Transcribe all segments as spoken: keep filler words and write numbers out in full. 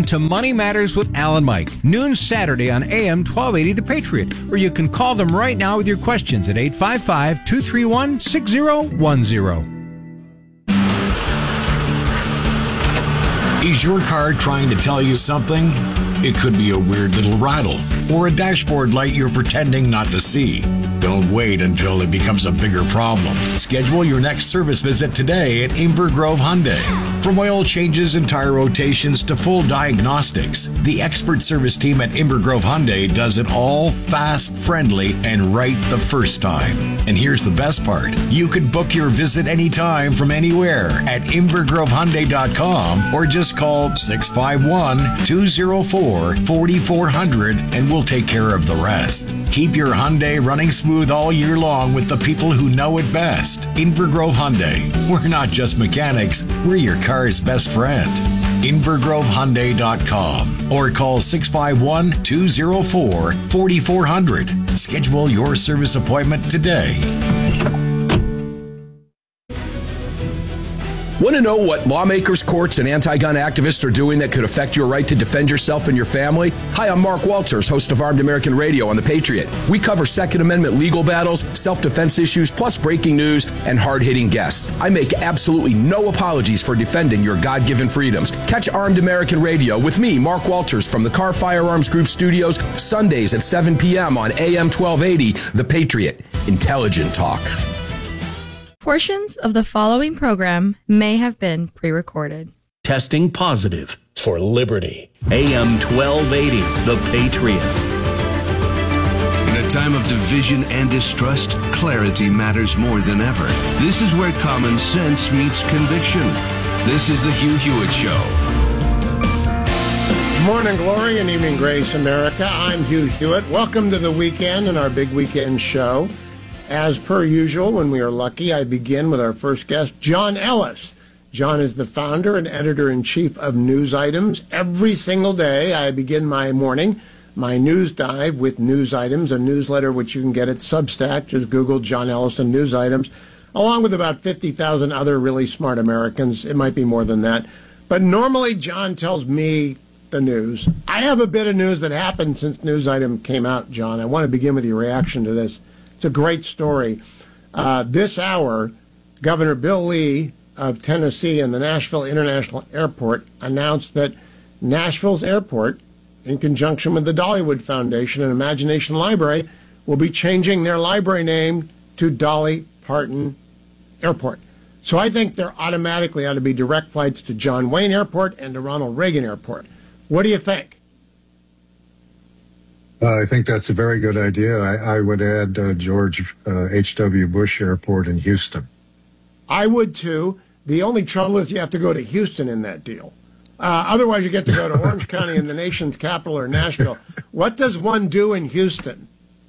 Listen to Money Matters with Al and Mike, noon Saturday on A M twelve eighty The Patriot, or you can call them right now with your questions at eight five five, two three one, six zero one zero. Is your car trying to tell you something? It could be a weird little rattle or a dashboard light you're pretending not to see. Don't wait until it becomes a bigger problem. Schedule your next service visit today at Inver Grove Hyundai. From oil changes and tire rotations to full diagnostics, the expert service team at Inver Grove Hyundai does it all fast, friendly, and right the first time. And here's the best part. You can book your visit anytime from anywhere at inver grove hyundai dot com or just call six five one, two zero four, four four zero zero and we'll take care of the rest. Keep your Hyundai running smooth all year long with the people who know it best. Inver Grove Hyundai. We're not just mechanics, we're your car's best friend. inver grove hyundai dot com or call six five one, two zero four, four four zero zero. Schedule your service appointment today. Want to know what lawmakers, courts, and anti-gun activists are doing that could affect your right to defend yourself and your family? Hi, I'm Mark Walters, host of Armed American Radio on The Patriot. We cover Second Amendment legal battles, self-defense issues, plus breaking news and hard-hitting guests. I make absolutely no apologies for defending your God-given freedoms. Catch Armed American Radio with me, Mark Walters, from the Car Firearms Group studios, Sundays at seven p.m. on A M twelve eighty, The Patriot. Intelligent talk. Portions of the following program may have been pre-recorded. Testing positive for liberty. A M twelve eighty, The Patriot. In a time of division and distrust, clarity matters more than ever. This is where common sense meets conviction. This is the Hugh Hewitt Show. Morning glory and evening grace, America. I'm Hugh Hewitt. Welcome to the weekend and our big weekend show. As per usual, when we are lucky, I begin with our first guest, John Ellis. John is the founder and editor-in-chief of News Items. Every single day, I begin my morning, my news dive with News Items, a newsletter which you can get at Substack. Just Google John Ellison News Items, along with about fifty thousand other really smart Americans. It might be more than that. But normally, John tells me the news. I have a bit of news that happened since News Item came out, John. I want to begin with your reaction to this. It's a great story. Uh, this hour, Governor Bill Lee of Tennessee and the Nashville International Airport announced that Nashville's airport, in conjunction with the Dollywood Foundation and Imagination Library, will be changing their library name to Dolly Parton Airport. So I think there automatically ought to be direct flights to John Wayne Airport and to Ronald Reagan Airport. What do you think? Uh, I think that's a very good idea. I, I would add uh, George uh, H W. Bush Airport in Houston. I would, too. The only trouble is you have to go to Houston in that deal. Uh, otherwise, you get to go to Orange County in the nation's capital or Nashville. What does one do in Houston?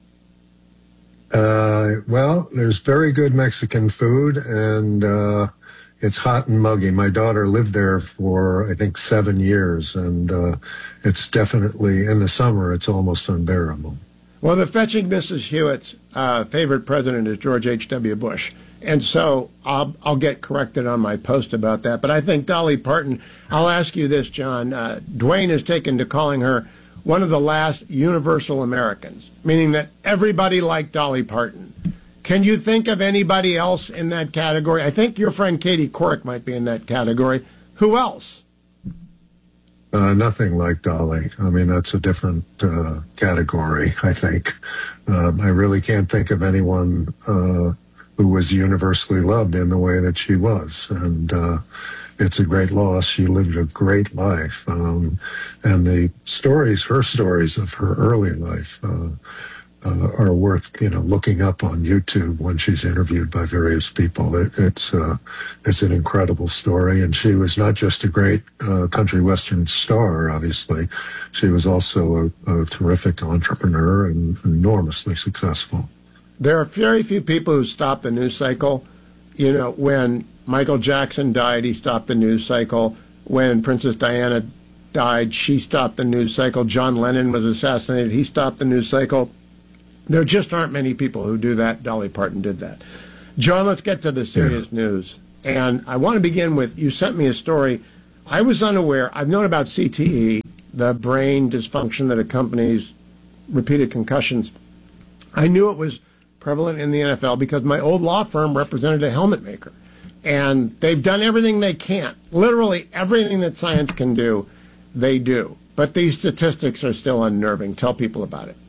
Uh, well, there's very good Mexican food, and uh, it's hot and muggy. My daughter lived there for, I think, seven years, and uh, it's definitely, in the summer, it's almost unbearable. Well, the fetching Missus Hewitt's uh, favorite president is George H W. Bush. And so I'll, I'll get corrected on my post about that. But I think Dolly Parton, I'll ask you this, John. Uh, Dwayne has taken to calling her one of the last universal Americans, meaning that everybody liked Dolly Parton. Can you think of anybody else in that category? I think your friend Katie Couric might be in that category. Who else? Uh, nothing like Dolly. I mean, that's a different uh, category, I think. Um, I really can't think of anyone uh, who was universally loved in the way that she was. And uh, it's a great loss. She lived a great life. Um, and the stories, her stories of her early life, uh, Uh, are worth, you know, looking up on YouTube when she's interviewed by various people. It, it's uh, it's an incredible story, and she was not just a great uh, country western star. Obviously, she was also a, a terrific entrepreneur and enormously successful. There are very few people who stop the news cycle. You know, when Michael Jackson died, he stopped the news cycle. When Princess Diana died, she stopped the news cycle. John Lennon was assassinated, he stopped the news cycle. There just aren't many people who do that. Dolly Parton did that. John, let's get to the serious yeah. news. And I want to begin with, you sent me a story. I was unaware. I've known about C T E the brain dysfunction that accompanies repeated concussions. I knew it was prevalent in the N F L because my old law firm represented a helmet maker. And they've done everything they can. Literally everything that science can do, they do. But these statistics are still unnerving. Tell people about it.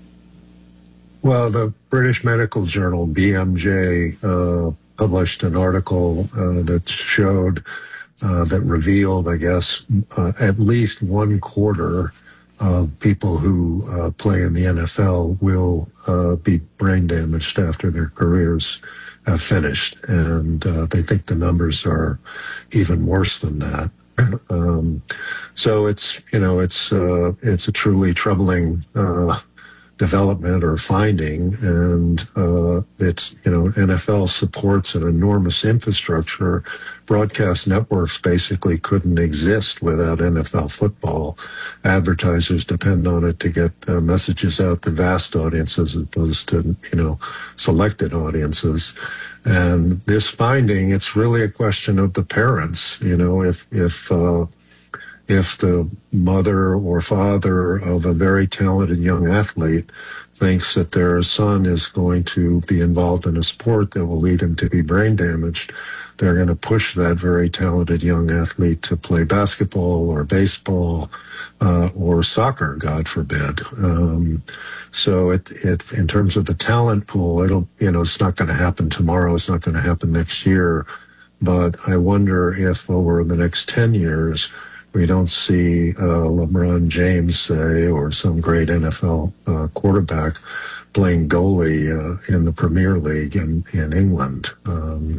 Well, the British Medical Journal, B M J, uh, published an article uh, that showed, uh, that revealed, I guess, uh, at least one quarter of people who uh, play in the N F L will uh, be brain damaged after their careers have finished. And uh, they think the numbers are even worse than that. Um, so it's, you know, it's, uh, it's a truly troubling uh, development or finding. And uh, it's, you know, N F L supports an enormous infrastructure. Broadcast networks basically couldn't exist without N F L football. Advertisers depend on it to get uh, messages out to vast audiences as opposed to, you know, selected audiences. And this finding, it's really a question of the parents. You know, if if uh, if the mother or father of a very talented young athlete thinks that their son is going to be involved in a sport that will lead him to be brain damaged, they're going to push that very talented young athlete to play basketball or baseball uh, or soccer, God forbid. Um, so it, it, in terms of the talent pool, it'll, you know, it's not going to happen tomorrow. It's not going to happen next year. But I wonder if over the next ten years, we don't see uh, LeBron James, say, or some great N F L uh, quarterback playing goalie uh, in the Premier League in, in England. Um,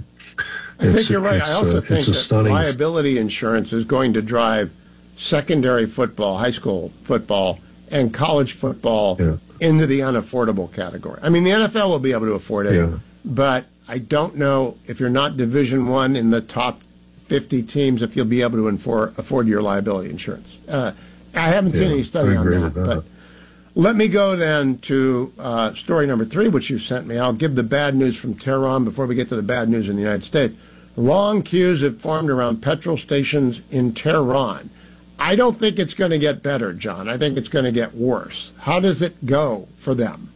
I think you're right. I also a, think that stunning... liability insurance is going to drive secondary football, high school football, and college football yeah. into the unaffordable category. I mean, the N F L will be able to afford it, yeah. but I don't know if you're not Division One in the top fifty teams if you'll be able to infor- afford your liability insurance. Uh, I haven't yeah, seen any study on that, that, but let me go then to uh, story number three, which you sent me. I'll give the bad news from Tehran before we get to the bad news in the United States. Long queues have formed around petrol stations in Tehran. I don't think it's going to get better, John. I think it's going to get worse. How does it go for them?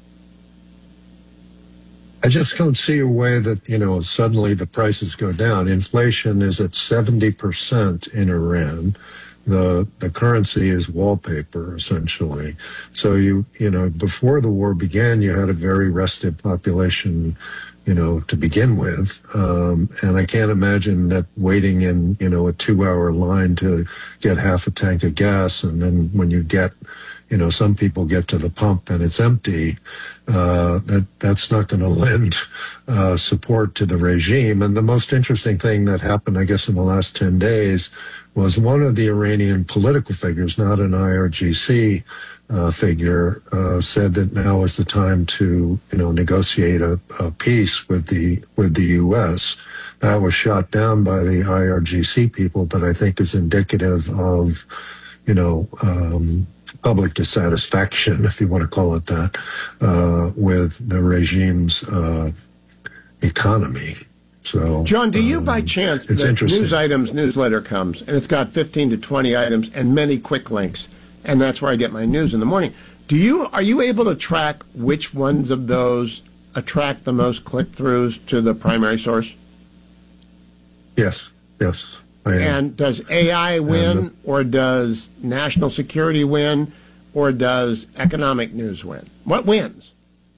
I just don't see a way that, you know, suddenly the prices go down. Inflation is at seventy percent in Iran. The the currency is wallpaper, essentially. So, you you know, before the war began, you had a very restive population, you know, to begin with. Um, and I can't imagine that waiting in, you know, a two-hour line to get half a tank of gas, and then when you get, you know, some people get to the pump and it's empty, uh, that that's not going to lend uh, support to the regime. And the most interesting thing that happened, I guess, in the last ten days was one of the Iranian political figures, not an I R G C uh, figure, uh, said that now is the time to, you know, negotiate a, a peace with the with the U S. That was shot down by the I R G C people, but I think is indicative of, you know, um, public dissatisfaction, if you want to call it that, uh, with the regime's uh, economy. So, John, do you um, by chance, it's the interesting. News Items newsletter comes, and it's got fifteen to twenty items and many quick links, and that's where I get my news in the morning. Do you Are you able to track which ones of those attract the most click-throughs to the primary source? Yes, yes. I am. And does A I win, and, uh, or does national security win, or does economic news win? What wins?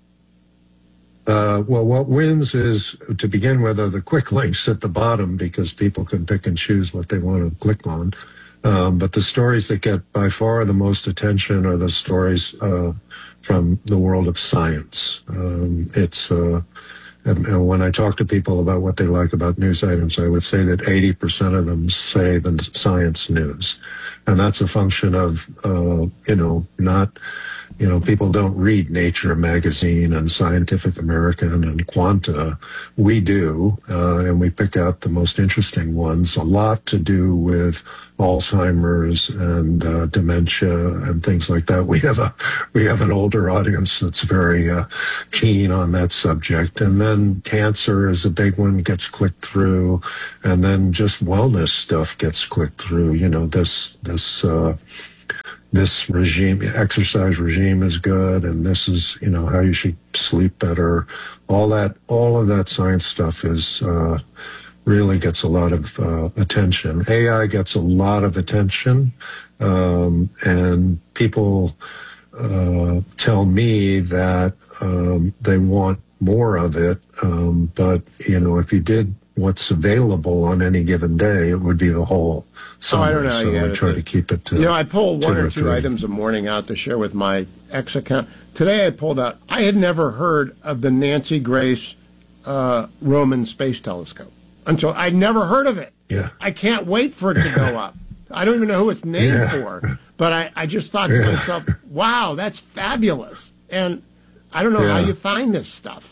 Uh, well, what wins is, to begin with, are the quick links at the bottom because people can pick and choose what they want to click on. Um, but the stories that get by far the most attention are the stories uh, from the world of science. Um, it's uh, and, and when I talk to people about what they like about news items, I would say that eighty percent of them say the science news. And that's a function of, uh, you know, not... You know, people don't read Nature magazine and Scientific American and Quanta. We do, uh, and we pick out the most interesting ones, a lot to do with Alzheimer's and uh, dementia and things like that. We have a we have an older audience that's very uh, keen on that subject. And then cancer is a big one, gets clicked through, and then just wellness stuff gets clicked through. You know, this this uh, this regime, exercise regime is good, and this is, you know, how you should sleep better. All that, all of that science stuff is uh, really gets a lot of uh, attention. A I gets a lot of attention, um, and people uh, tell me that um, they want more of it. Um, but, you know, if you did what's available on any given day, it would be the whole summer. Oh, I don't know. So Yeah, I try to keep it to You know, I pull one or two three. items a morning out to share with my ex account. Today I pulled out, I had never heard of the Nancy Grace uh, Roman Space Telescope until I'd never heard of it. Yeah. I can't wait for it to go up. I don't even know who it's named Yeah. for, but I, I just thought to Yeah. myself, wow, that's fabulous. And I don't know how Yeah. you find this stuff.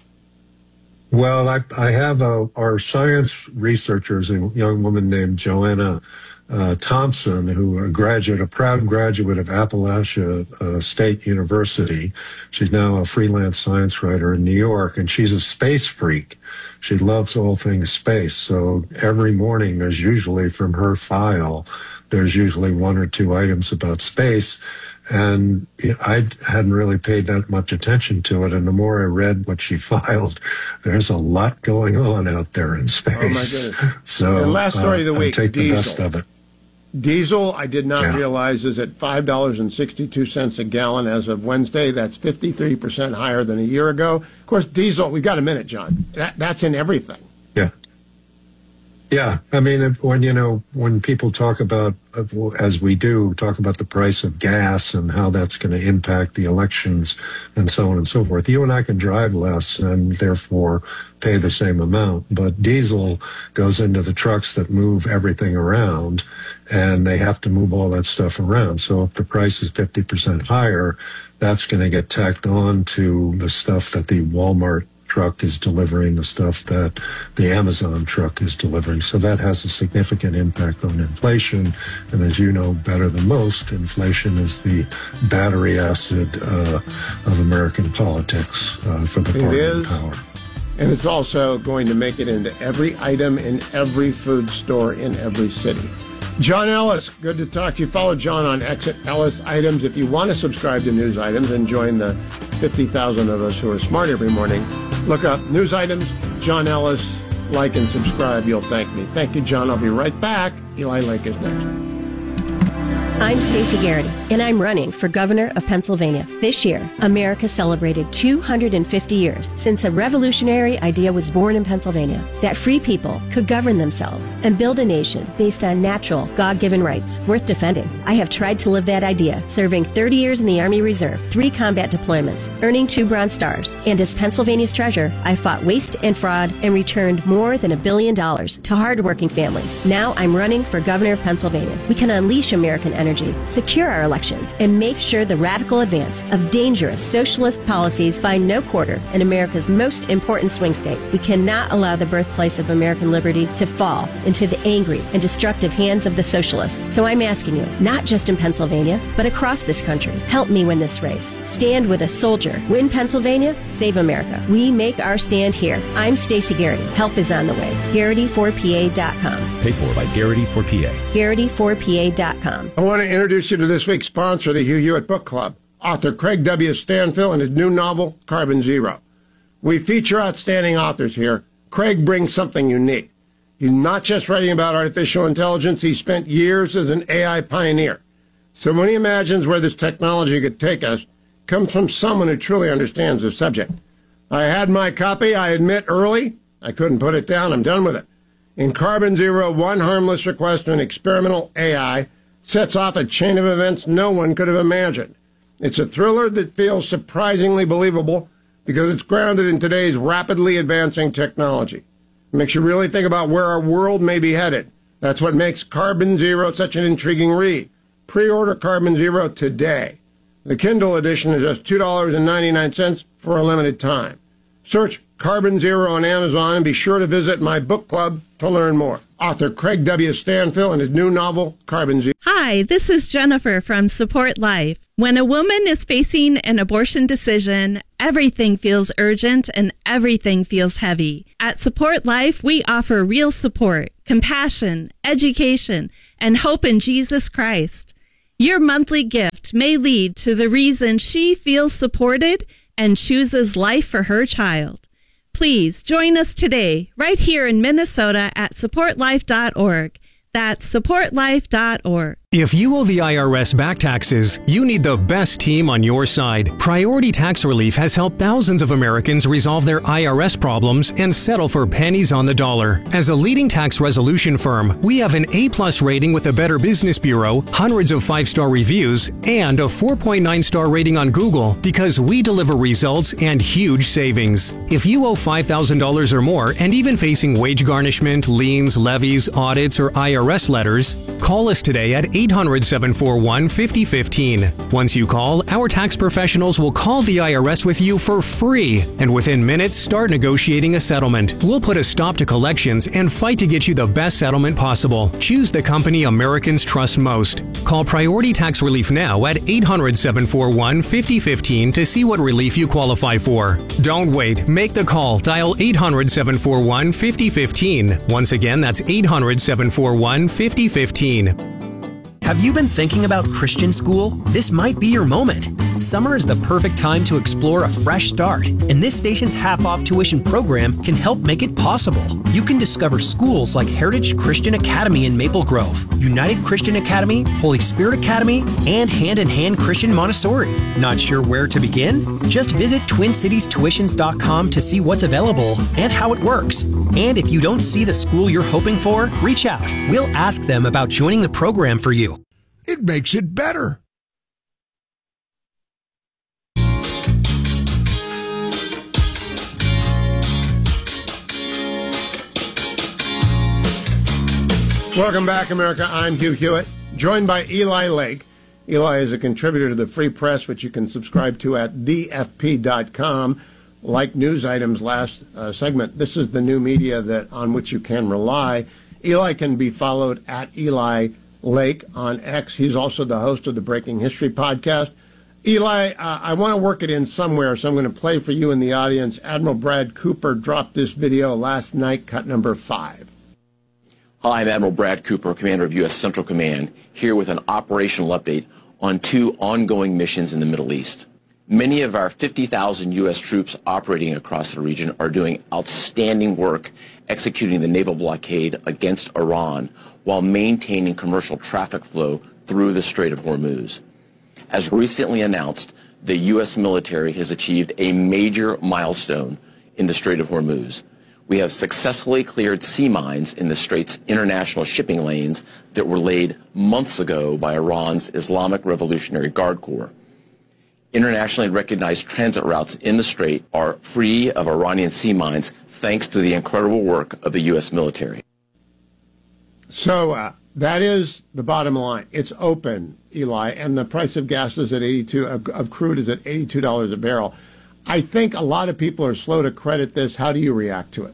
Well, I, I have a, our science researchers, a young woman named Joanna uh, Thompson, who a graduate, a proud graduate of Appalachia uh, State University. She's now a freelance science writer in New York, and she's a space freak. She loves all things space. So every morning, there's usually from her file, there's usually one or two items about space. And I hadn't really paid that much attention to it. And the more I read what she filed, there's a lot going on out there in space. Oh, my goodness. So, And last story of the uh, I week, take the diesel. best of it. Diesel, I did not Yeah. realize, is at five dollars and sixty-two cents a gallon as of Wednesday. That's fifty-three percent higher than a year ago. Of course, diesel, we've got a minute, John. That, that's in everything. Yeah. Yeah. I mean, if- when, you know, when people talk about, uh, as we do, talk about the price of gas and how that's going to impact the elections and so on and so forth, you and I can drive less and therefore pay the same amount. But diesel goes into the trucks that move everything around, and they have to move all that stuff around. So if the price is fifty percent higher, that's going to get tacked on to the stuff that the Walmart truck is delivering, the stuff that the Amazon truck is delivering. So that has a significant impact on inflation. And as you know better than most, inflation is the battery acid uh, of American politics uh, for the It party is. in power. And it's also going to make it into every item in every food store in every city. John Ellis, good to talk to you. Follow John on X at Ellis Items. If you want to subscribe to News Items and join the fifty thousand of us who are smart every morning, look up News Items, John Ellis, like and subscribe. You'll thank me. Thank you, John. I'll be right back. Eli Lake is next. I'm Stacey Garrity, and I'm running for governor of Pennsylvania. This year, America celebrated two hundred fifty years since a revolutionary idea was born in Pennsylvania, that free people could govern themselves and build a nation based on natural, God-given rights worth defending. I have tried to live that idea, serving thirty years in the Army Reserve, three combat deployments, earning two Bronze Stars, and as Pennsylvania's treasurer, I fought waste and fraud and returned more than a billion dollars to hardworking families. Now I'm running for governor of Pennsylvania. We can unleash American energy, secure our elections, and make sure the radical advance of dangerous socialist policies find no quarter in America's most important swing state. We cannot allow the birthplace of American liberty to fall into the angry and destructive hands of the socialists. So I'm asking you, not just in Pennsylvania, but across this country, help me win this race. Stand with a soldier. Win Pennsylvania, save America. We make our stand here. I'm Stacey Garrity. Help is on the way. Garrity four P A dot com. Paid for by Garrity for P A. Garrity four P A dot com. I want to introduce you to this week's sponsor, the Hugh Hewitt Book Club, author Craig W. Stanfill and his new novel, Carbon Zero. We feature outstanding authors here. Craig brings something unique. He's not just writing about artificial intelligence, he spent years as an A I pioneer. So when he imagines where this technology could take us, it comes from someone who truly understands the subject. I had my copy, I admit, early. I couldn't put it down. I'm done with it. In Carbon Zero, one harmless request to an experimental A I sets off a chain of events no one could have imagined. It's a thriller that feels surprisingly believable because it's grounded in today's rapidly advancing technology. It makes you really think about where our world may be headed. That's what makes Carbon Zero such an intriguing read. Pre-order Carbon Zero today. The Kindle edition is just two dollars and ninety-nine cents for a limited time. Search Carbon Zero on Amazon and be sure to visit my book club to learn more. Author Craig W. Stanfill and his new novel, Carbon Zero. Hi, this is Jennifer from Support Life. When a woman is facing an abortion decision, everything feels urgent and everything feels heavy. At Support Life, we offer real support, compassion, education, and hope in Jesus Christ. Your monthly gift may lead to the reason she feels supported and chooses life for her child. Please join us today, right here in Minnesota at support life dot org. That's support life dot org. If you owe the I R S back taxes, you need the best team on your side. Priority Tax Relief has helped thousands of Americans resolve their I R S problems and settle for pennies on the dollar. As a leading tax resolution firm, we have an A-plus rating with the Better Business Bureau, hundreds of five-star reviews, and a four point nine star rating on Google because we deliver results and huge savings. If you owe five thousand dollars or more and even facing wage garnishment, liens, levies, audits, or I R S letters, call us today at eight hundred, seven four one, five oh one five. Once you call, our tax professionals will call the I R S with you for free, and within minutes start negotiating a settlement. We'll put a stop to collections and fight to get you the best settlement possible. Choose the company Americans trust most. Call Priority Tax Relief now at eight hundred, seven four one, five oh one five to see what relief you qualify for. Don't wait. Make the call. Dial eight hundred, seven four one, five oh one five. Once again, that's eight hundred, seven four one, five oh one five. Have you been thinking about Christian school? This might be your moment. Summer is the perfect time to explore a fresh start, and this station's half-off tuition program can help make it possible. You can discover schools like Heritage Christian Academy in Maple Grove, United Christian Academy, Holy Spirit Academy, and Hand in Hand Christian Montessori. Not sure where to begin? Just visit twin cities tuitions dot com to see what's available and how it works. And if you don't see the school you're hoping for, reach out. We'll ask them about joining the program for you. It makes it better. Welcome back, America. I'm Hugh Hewitt, joined by Eli Lake. Eli is a contributor to the Free Press, which you can subscribe to at the f p dot com. Like news items last uh, segment, this is the new media that on which you can rely. Eli can be followed at Eli Lake on X. He's also the host of the Breaking History podcast. Eli, uh, I want to work it in somewhere, so I'm going to play for you in the audience. Admiral Brad Cooper dropped this video last night, cut number five. Hi, I'm Admiral Brad Cooper, Commander of U S Central Command, here with an operational update on two ongoing missions in the Middle East. Many of our fifty thousand U S troops operating across the region are doing outstanding work executing the naval blockade against Iran while maintaining commercial traffic flow through the Strait of Hormuz. As recently announced, the U S military has achieved a major milestone in the Strait of Hormuz. We have successfully cleared sea mines in the Strait's international shipping lanes that were laid months ago by Iran's Islamic Revolutionary Guard Corps. Internationally recognized transit routes in the Strait are free of Iranian sea mines thanks to the incredible work of the U S military. So uh, that is the bottom line. It's open, Eli, and the price of gas is at eighty-two, of, of crude is at eighty-two dollars a barrel. I think a lot of people are slow to credit this. How do you react to it?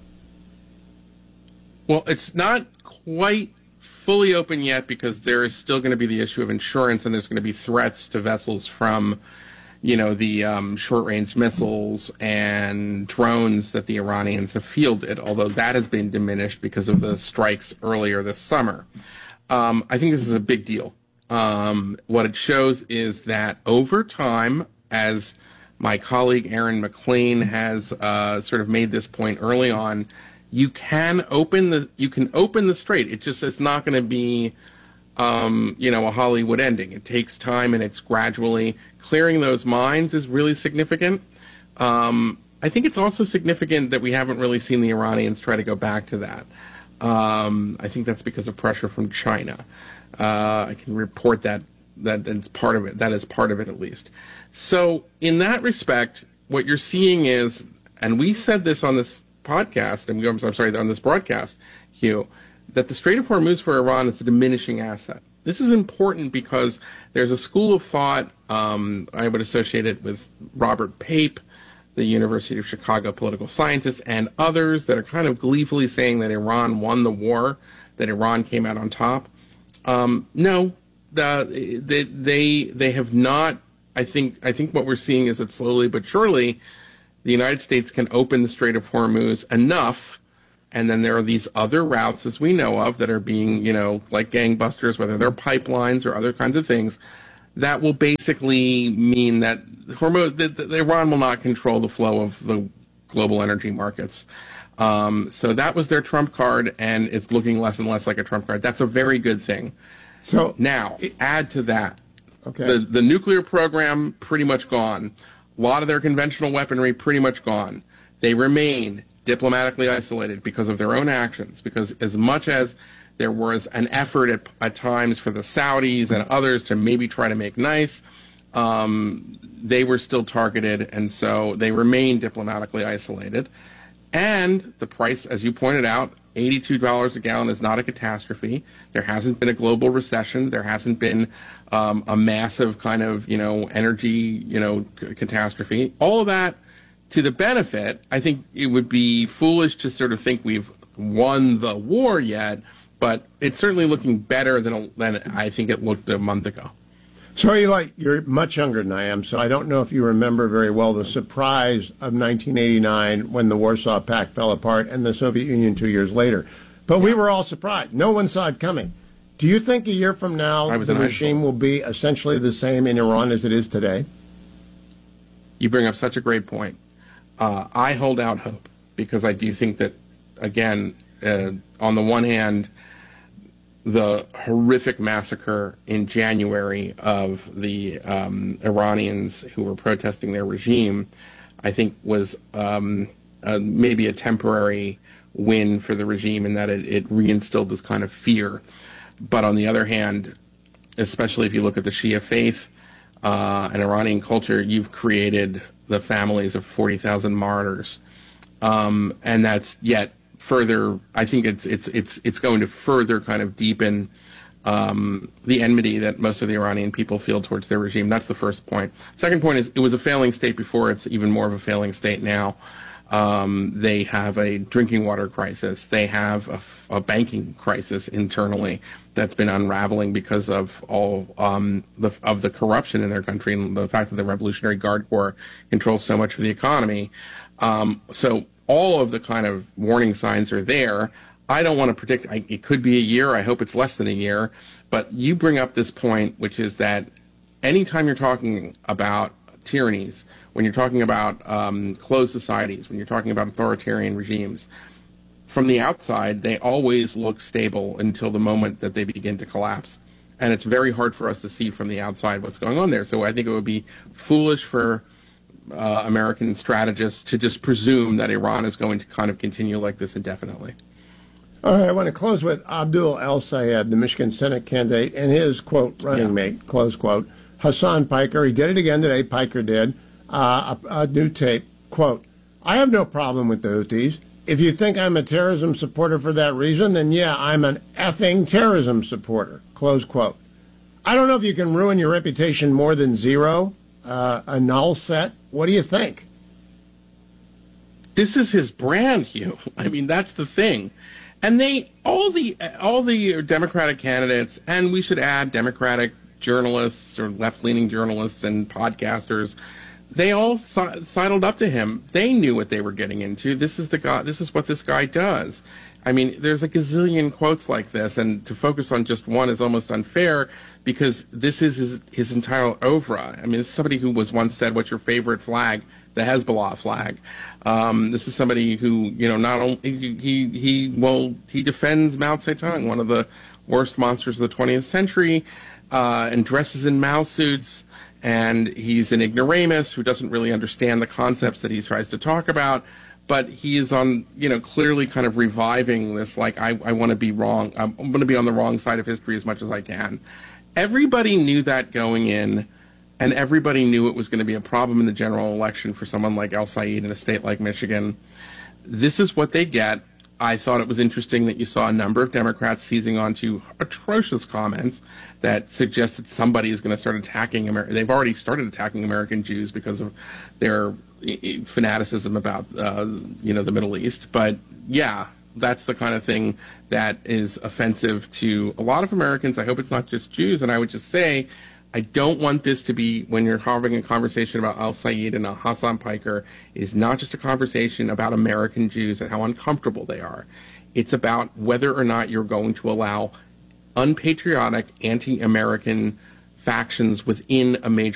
Well, it's not quite fully open yet because there is still going to be the issue of insurance, and there's going to be threats to vessels from, you know, the um, short-range missiles and drones that the Iranians have fielded, although that has been diminished because of the strikes earlier this summer. Um, I think this is a big deal. Um, what it shows is that over time, as my colleague Aaron McLean has uh, sort of made this point early on, you can open the you can open the strait. It just it's not going to be um, you know a Hollywood ending. It takes time, and it's gradually clearing those mines is really significant. Um, I think it's also significant that we haven't really seen the Iranians try to go back to that. Um, I think that's because of pressure from China. Uh, I can report that that it's part of it. That is part of it, at least. So in that respect, what you're seeing is, and we said this on this podcast, and I'm sorry, on this broadcast, Hugh, that the Strait of Hormuz for Iran is a diminishing asset. This is important because there's a school of thought, um, I would associate it with Robert Pape, the University of Chicago political scientist, and others that are kind of gleefully saying that Iran won the war, that Iran came out on top. Um, no, the, they, they they have not. I think I think what we're seeing is that slowly but surely, the United States can open the Strait of Hormuz enough, and then there are these other routes, as we know of, that are being, you know, like gangbusters, whether they're pipelines or other kinds of things, that will basically mean that Hormuz, that, that Iran will not control the flow of the global energy markets. Um, so that was their trump card, and it's looking less and less like a trump card. That's a very good thing. So now, it, add to that, okay. the, the nuclear program pretty much gone. A lot of their conventional weaponry pretty much gone. They remain diplomatically isolated because of their own actions, because as much as there was an effort at, at times for the Saudis and others to maybe try to make nice, um, they were still targeted, and so they remain diplomatically isolated. And the price, as you pointed out, eighty-two dollars a gallon is not a catastrophe. There hasn't been a global recession. There hasn't been um, a massive kind of, you know, energy, you know, c- catastrophe. All of that to the benefit. I think it would be foolish to sort of think we've won the war yet, but it's certainly looking better than than I think it looked a month ago. So, Eli, you're much younger than I am, so I don't know if you remember very well the surprise of nineteen eighty-nine when the Warsaw Pact fell apart and the Soviet Union two years later. But we were all surprised. No one saw it coming. Do you think a year from now the regime will be essentially the same in Iran as it is today? You bring up such a great point. Uh, I hold out hope because I do think that, again, uh, on the one hand, the horrific massacre in January of the um, Iranians who were protesting their regime, I think was um, uh, maybe a temporary win for the regime in that it, it reinstilled this kind of fear. But on the other hand, especially if you look at the Shia faith uh, and Iranian culture, you've created the families of forty thousand martyrs. Um, and that's yet further, I think it's it's it's it's going to further kind of deepen um, the enmity that most of the Iranian people feel towards their regime. That's the first point. Second point is it was a failing state before. It's even more of a failing state now. Um, they have a drinking water crisis. They have a, a banking crisis internally that's been unraveling because of all um, the, of the corruption in their country and the fact that the Revolutionary Guard Corps controls so much of the economy. Um, so all of the kind of warning signs are there. I don't want to predict. I, it could be a year. I hope it's less than a year. But you bring up this point, which is that anytime you're talking about tyrannies, when you're talking about um, closed societies, when you're talking about authoritarian regimes, from the outside, they always look stable until the moment that they begin to collapse. And it's very hard for us to see from the outside what's going on there. So I think it would be foolish for uh, American strategists to just presume that Iran is going to kind of continue like this indefinitely. All right, I want to close with Abdul El-Sayed, the Michigan Senate candidate, and his, quote, running yeah. mate, close quote, Hassan Piker. He did it again today, Piker did, uh, a, a new tape, quote, I have no problem with the Houthis. If you think I'm a terrorism supporter for that reason, then yeah, I'm an effing terrorism supporter, close quote. I don't know if you can ruin your reputation more than zero, uh, a null set. What do you think? This is his brand, Hugh. I mean, that's the thing. And they, all the all the Democratic candidates, and we should add Democratic journalists or left-leaning journalists and podcasters, they all si- sidled up to him. They knew what they were getting into. This is the guy. This is what this guy does. I mean, there's a gazillion quotes like this, and to focus on just one is almost unfair because this is his, his entire oeuvre. I mean, this is somebody who was once said, "What's your favorite flag?" The Hezbollah flag. Um, this is somebody who, you know, not only he he well he defends Mao Zedong, one of the worst monsters of the twentieth century, uh, and dresses in Mao suits. And he's an ignoramus who doesn't really understand the concepts that he tries to talk about. But he is on, you know, clearly kind of reviving this, like, I, I want to be wrong. I'm, I'm going to be on the wrong side of history as much as I can. Everybody knew that going in, and everybody knew it was going to be a problem in the general election for someone like El-Sayed in a state like Michigan. This is what they get. I thought it was interesting that you saw a number of Democrats seizing onto atrocious comments that suggested somebody is going to start attacking America. They've already started attacking American Jews because of their fanaticism about, uh, you know, the Middle East. But yeah, that's the kind of thing that is offensive to a lot of Americans. I hope it's not just Jews. And I would just say, I don't want this to be, when you're having a conversation about El-Sayed and Hassan Piker, is not just a conversation about American Jews and how uncomfortable they are. It's about whether or not you're going to allow unpatriotic, anti-American factions within a major